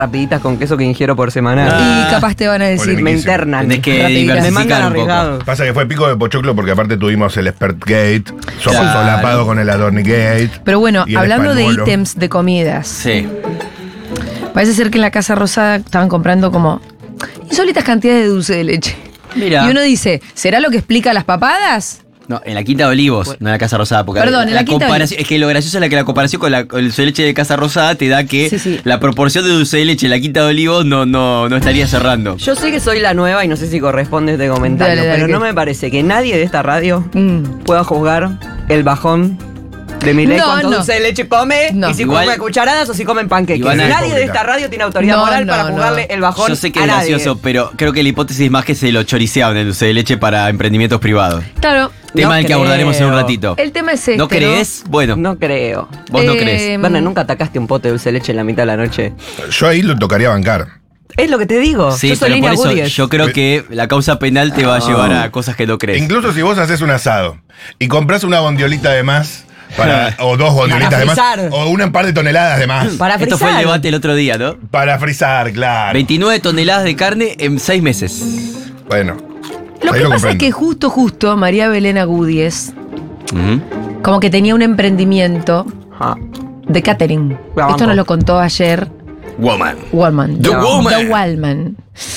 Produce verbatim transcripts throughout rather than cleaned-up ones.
rapiditas con queso que ingiero por semana. Ah. Y capaz te van a decir. Me internan. Tenés que Rapiditas. Me mandan diversificar un arriesgado. poco. Pasa que fue pico de pochoclo porque aparte tuvimos el Expert Gate, somos Claro. solapados con el Adorni Gate. Pero bueno, y el hablando de Españolo. ítems de comidas, Sí. parece ser que en la Casa Rosada estaban comprando como insólitas cantidades de dulce de leche. Mira. Y uno dice, ¿será lo que explica las papadas? No, en la Quinta de Olivos, no en la Casa Rosada. Porque Perdón, en la Quinta de comparación, es que lo gracioso es la que la comparación con, la, con el dulce de leche de Casa Rosada te da que Sí, sí. la proporción de dulce de leche en la Quinta de Olivos no, no, no estaría cerrando. Yo sé que soy la nueva y no sé si corresponde este comentario, Dale, dale, pero que- no me parece que nadie de esta radio Mm. pueda juzgar el bajón de Milei No, cuánto no. dulce de leche come No. y si Igual- come cucharadas o si comen panqueques. Ivana- Nadie de esta radio tiene autoridad No, moral no, para no. juzgarle el bajón Yo sé que a es nadie. gracioso, pero creo que la hipótesis es más que se lo choriceaban el dulce de leche para emprendimientos privados. Claro, Tema No del que creo. abordaremos en un ratito. el tema es este, ¿No crees? Bueno, No creo. vos no Eh, crees. Werner, ¿nunca atacaste un pote de dulce de leche en la mitad de la noche? Yo ahí lo tocaría bancar. Es lo que te digo. Sí, yo soy pero línea por eso Goodies. yo creo que la causa penal te va a llevar a cosas que no crees. Incluso si vos haces un asado y compras una bondiolita de más, para, o dos bondiolitas Para de más, frizar. o un par de toneladas de más. Para Esto frizar. fue el debate el otro día, ¿no? Para frizar, claro. veintinueve toneladas de carne en seis meses. Bueno. Lo ahí que lo pasa es comprendo. que justo, justo, María Belén Agúdiez, Ujú. como que tenía un emprendimiento Ah. de catering. La Esto banco. nos lo contó ayer Woman. Wallman. The Woman. The Wallman.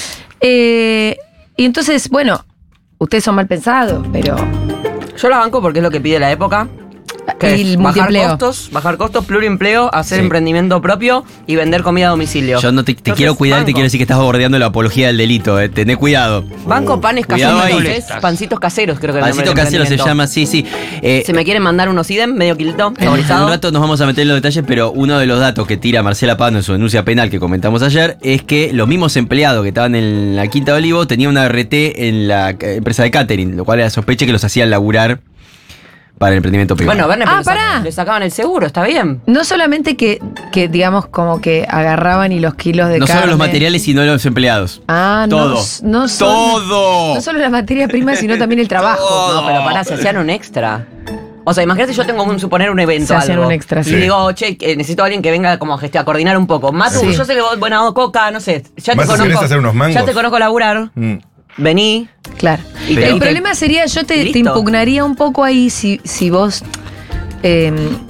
Eh, y entonces, bueno, ustedes son mal pensados, pero Yo la banco porque es lo que pide la época. Que Y es el bajar multiempleo. costos, bajar costos, pluriempleo, hacer Sí. emprendimiento propio y vender comida a domicilio. Yo no te, te Entonces, quiero cuidar y te banco. quiero decir que estás bordeando la apología del delito, eh. Tené cuidado. Banco panes Cuidado caseros, ahí. entonces, pancitos caseros, creo que es el Pancito nombre del casero se emprendimiento. llama, sí, sí. Eh, Si me quieren mandar unos idem, medio kilito, En saborizado. un rato nos vamos a meter en los detalles, pero uno de los datos que tira Marcela Pando en su denuncia penal que comentamos ayer es que los mismos empleados que estaban en la Quinta de Olivo tenían una R T en la eh, empresa de catering, lo cual era sospecha que los hacían laburar para el emprendimiento privado. Bueno, Werner, Ah, pero le pará. sac- le sacaban el seguro, está bien. no solamente que, que digamos, como que agarraban y los kilos de no carne. solo los materiales, sino los empleados. Ah, no. Todo. No solo, Todo. no solo la materia prima, sino también el trabajo. Todo. No, pero pará, se hacían un extra. O sea, imagínate yo tengo un suponer un evento. Se hacían algo, un extra, Y sí. digo, che, que necesito a alguien que venga como a gestionar, a coordinar un poco. Matu, Sí. yo sé que vos, buena coca, no sé. Ya te Más si conozco. querés hacer unos mangos. Ya te conozco laburar. Mm. Vení. Claro. Y te- el y te- problema sería, yo te, te Listo. impugnaría un poco ahí si, si vos. eh,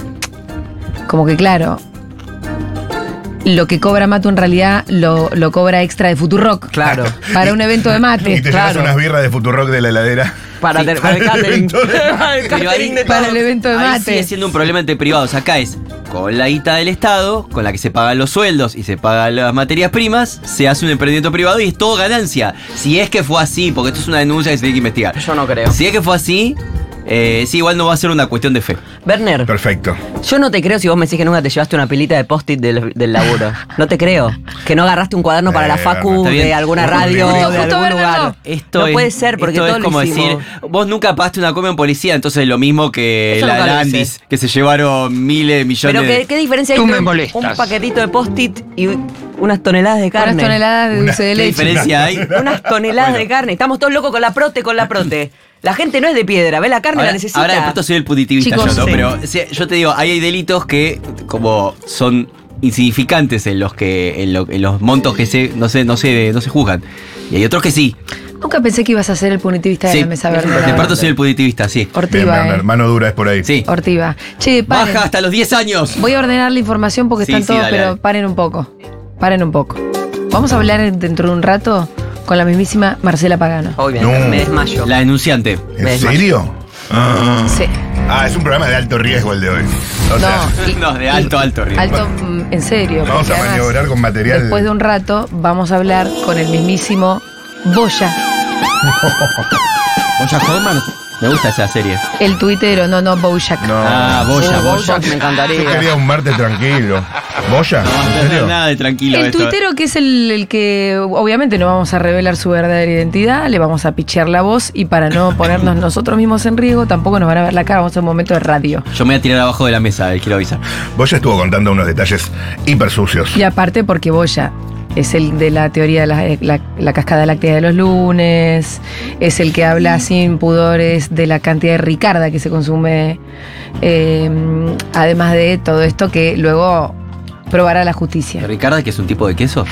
como que claro. Lo que cobra Matu en realidad lo, lo cobra extra de Futurock. Claro. Para un evento de Y mate. te llevas claro. unas birras de Futurock de la heladera. Para, Sí, ter- para el para el catering. evento de- Para el Pero ahí- catering de Para todo. el evento de Ahí mate. sigue siendo un problema entre privados. Acá es con la guita del Estado, con la que se pagan los sueldos y se pagan las materias primas, se hace un emprendimiento privado y es todo ganancia. Si es que fue así, porque esto es una denuncia que se tiene que investigar. Yo no creo. Si es que fue así, eh, sí, igual no va a ser una cuestión de fe. Werner, Perfecto. yo no te creo si vos me decís que nunca te llevaste una pilita de post-it del, del laburo. No te creo. Que no agarraste un cuaderno para la Eh, facu está bien. de alguna Justo, radio, justo, de justo, algún Werner, lugar. no. Esto no es, puede ser, porque esto todo es lo como hicimos. decir, vos nunca pagaste una comida en policía, entonces lo mismo que Eso la nunca lo Landis, hice. que se llevaron miles, millones Pero ¿qué, de... qué diferencia hay Tú me entre un- molestas. un paquetito de post-it y unas toneladas de carne? Unas toneladas de Una- dulce de ¿Qué leche. diferencia hay? Unas toneladas de carne. Estamos todos locos con la prote, con la prote. La gente no es de piedra, ve la carne, Ahora, la necesita. ahora de pronto soy el punitivista Chicos, yo, ¿no? sí. Pero o sea, yo te digo, ahí hay delitos que como son insignificantes en los que en, lo- en los montos que se no se no se no se juzgan. Y hay otros que sí. Nunca pensé que ibas a ser el punitivista de Sí. la mesa De verde. pronto soy el punitivista, sí. Bien, Ortiva, Werner, eh. mano dura es por ahí. Sí. Ortiva. Che, paren. Baja hasta los diez años. Voy a ordenar la información porque Sí, están sí, todos, dale, pero dale. paren un poco. Paren un poco. Vamos a hablar dentro de un rato con la mismísima Marcela Pagano. Hoy me, No. me desmayo. La denunciante. ¿En Me desmayo. serio? Ah. Sí. Ah, es un programa de alto riesgo el de hoy. O sea, No, y- No, de alto, alto riesgo. Alto, mm, en serio. vamos porque a además, maniobrar con material. Después de un rato vamos a hablar con el mismísimo Boya, ¿Bojack Horseman? Me gusta esa serie. el tuitero, no, no, Bojack. No. Ah, Boya, Oh, Boya. Bojack me Yo encantaría. quería un martes tranquilo. ¿Boya? No, ¿En no es serio? nada de tranquilo El esto. ¿eh? tuitero que es el, el que obviamente no vamos a revelar su verdadera identidad, le vamos a pichear la voz y para no ponernos nosotros mismos en riesgo tampoco nos van a ver la cara, vamos a un momento de radio. Yo me voy a tirar abajo de la mesa, eh, quiero avisar. Boya estuvo contando unos detalles hiper sucios. Y aparte porque Boya es el de la teoría de la, la- la cascada láctea de los lunes, es el que habla sin pudores de la cantidad de ricarda que se consume, eh, además de todo esto que luego probará la justicia. ¿Ricarda, que es un tipo de queso?